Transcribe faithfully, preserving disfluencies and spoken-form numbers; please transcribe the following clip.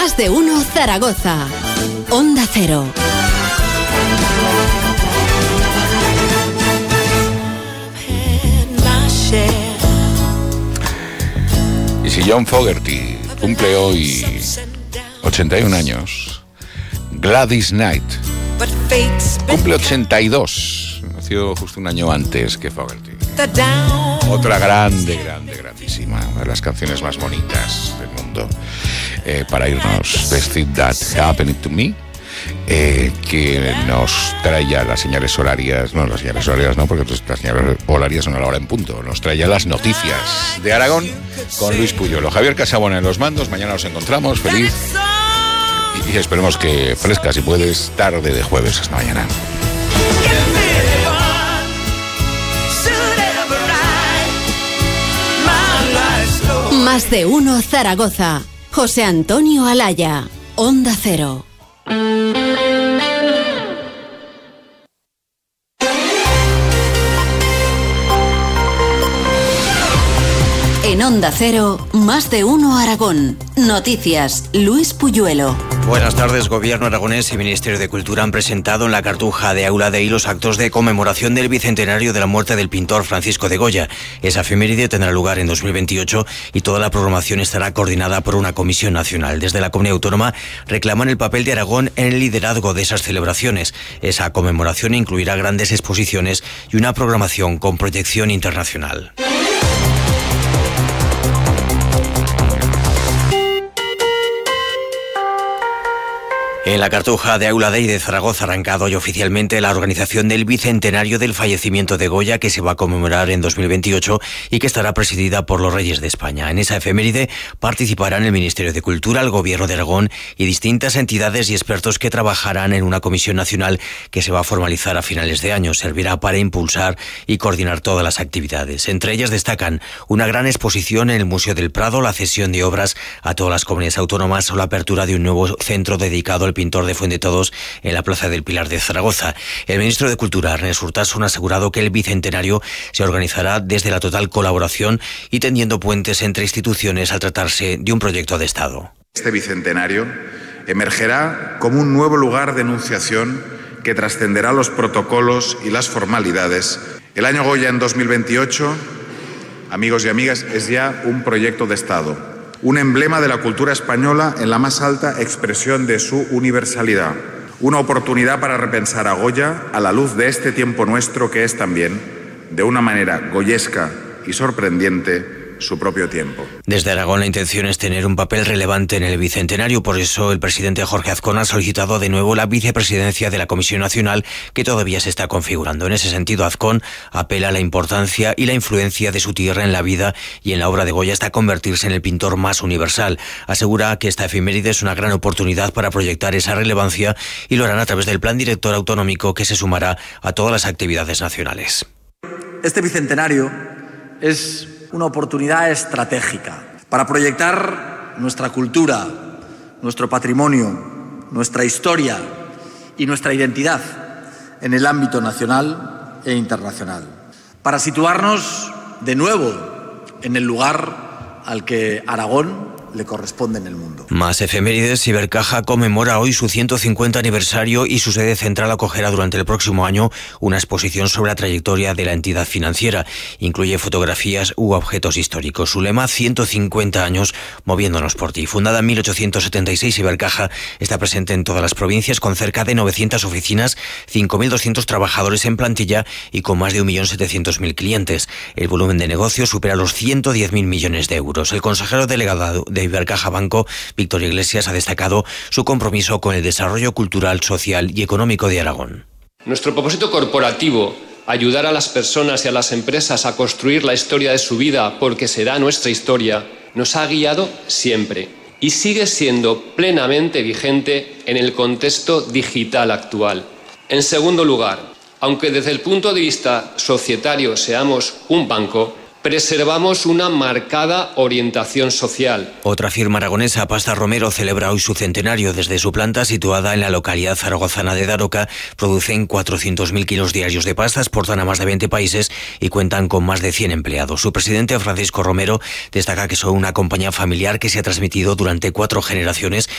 Más de uno Zaragoza. Onda Cero. Y si John Fogerty cumple hoy ochenta y un años, Gladys Knight cumple ochenta y dos. Nació justo un año antes que Fogerty. Otra grande, grande, grandísima. Una de las canciones más bonitas del mundo. Eh, para irnos, Best Thing That Happened to Me. Eh, que nos trae ya las señales horarias, no, las señales horarias no, porque las señales horarias son a la hora en punto, nos trae ya las noticias de Aragón con Luis Puyuelo. Javier Casabona en los mandos, mañana nos encontramos, feliz y, y esperemos que fresca, si puedes, tarde de jueves. Hasta mañana. Más de uno Zaragoza. José Antonio Alaya, Onda Cero. En Onda Cero, Más de uno Aragón. Noticias, Luis Puyuelo. Buenas tardes. Gobierno aragonés y Ministerio de Cultura han presentado en la Cartuja de Aula Dei los actos de conmemoración del bicentenario de la muerte del pintor Francisco de Goya. Esa efeméride tendrá lugar en dos mil veintiocho y toda la programación estará coordinada por una comisión nacional. Desde la Comunidad Autónoma reclaman el papel de Aragón en el liderazgo de esas celebraciones. Esa conmemoración incluirá grandes exposiciones y una programación con proyección internacional. En la Cartuja de Aula Dei de Zaragoza ha arrancado hoy oficialmente la organización del bicentenario del fallecimiento de Goya, que se va a conmemorar en dos mil veintiocho y que estará presidida por los Reyes de España. En esa efeméride participarán el Ministerio de Cultura, el Gobierno de Aragón y distintas entidades y expertos que trabajarán en una comisión nacional que se va a formalizar a finales de año. Servirá para impulsar y coordinar todas las actividades. Entre ellas destacan una gran exposición en el Museo del Prado, la cesión de obras a todas las comunidades autónomas o la apertura de un nuevo centro dedicado al pintor de Fuendetodos en la Plaza del Pilar de Zaragoza. El ministro de Cultura, Ernest Urtasun, ha asegurado que el bicentenario se organizará desde la total colaboración y tendiendo puentes entre instituciones al tratarse de un proyecto de Estado. Este bicentenario emergerá como un nuevo lugar de enunciación que trascenderá los protocolos y las formalidades. El año Goya en dos mil veintiocho, amigos y amigas, es ya un proyecto de Estado. Un emblema de la cultura española en la más alta expresión de su universalidad. Una oportunidad para repensar a Goya a la luz de este tiempo nuestro que es también, de una manera goyesca y sorprendente, su propio tiempo. Desde Aragón la intención es tener un papel relevante en el bicentenario, por eso el presidente Jorge Azcón ha solicitado de nuevo la vicepresidencia de la Comisión Nacional, que todavía se está configurando. En ese sentido, Azcón apela a la importancia y la influencia de su tierra en la vida y en la obra de Goya hasta convertirse en el pintor más universal. Asegura que esta efeméride es una gran oportunidad para proyectar esa relevancia y lo harán a través del plan director autonómico que se sumará a todas las actividades nacionales. Este bicentenario es una oportunidad estratégica para proyectar nuestra cultura, nuestro patrimonio, nuestra historia y nuestra identidad en el ámbito nacional e internacional, para situarnos de nuevo en el lugar al que Aragón le corresponde en el mundo. Más efemérides. Ibercaja conmemora hoy su ciento cincuenta aniversario y su sede central acogerá durante el próximo año una exposición sobre la trayectoria de la entidad financiera. Incluye fotografías u objetos históricos. Su lema, ciento cincuenta años moviéndonos por ti. Fundada en mil ochocientos setenta y seis, Ibercaja está presente en todas las provincias con cerca de novecientas oficinas, cinco mil doscientos trabajadores en plantilla y con más de un millón setecientos mil clientes. El volumen de negocio supera los ciento diez mil millones de euros. El consejero delegado de Ibercaja Banco, Víctor Iglesias, ha destacado su compromiso con el desarrollo cultural, social y económico de Aragón. Nuestro propósito corporativo, ayudar a las personas y a las empresas a construir la historia de su vida porque será nuestra historia, nos ha guiado siempre y sigue siendo plenamente vigente en el contexto digital actual. En segundo lugar, aunque desde el punto de vista societario seamos un banco, preservamos una marcada orientación social. Otra firma aragonesa, Pasta Romero, celebra hoy su centenario. Desde su planta, situada en la localidad zaragozana de Daroca, producen cuatrocientos mil kilos diarios de pasta, exportan a más de veinte países y cuentan con más de cien empleados. Su presidente, Francisco Romero, destaca que son una compañía familiar que se ha transmitido durante cuatro generaciones